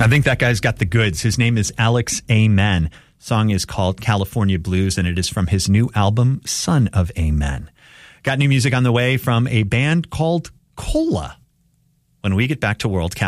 I think that guy's got the goods. His name is Alex Amen. Song is called California Blues, and it is from his new album, Son of Amen. Got new music on the way from a band called Cola when we get back to World Cap.